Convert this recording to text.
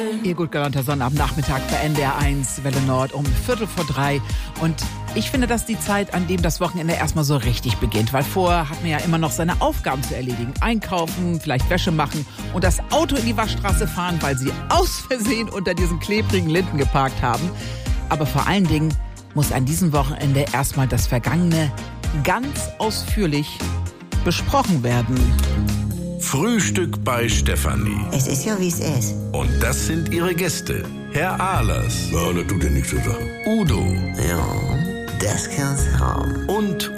Ihr gut gelaunter Sonnabendnachmittag bei NDR 1, Welle Nord um 2:45. Und ich finde, das ist die Zeit, an dem das Wochenende erstmal so richtig beginnt. Weil vorher hat man ja immer noch seine Aufgaben zu erledigen. Einkaufen, vielleicht Wäsche machen und das Auto in die Waschstraße fahren, weil sie aus Versehen unter diesen klebrigen Linden geparkt haben. Aber vor allen Dingen muss an diesem Wochenende erstmal das Vergangene ganz ausführlich besprochen werden. Frühstück bei Stefanie. Es ist ja, wie es ist. Und das sind ihre Gäste. Herr Ahlers. Ja, das tut ja nichts zur Sache. Udo. Ja, das kann's haben. Und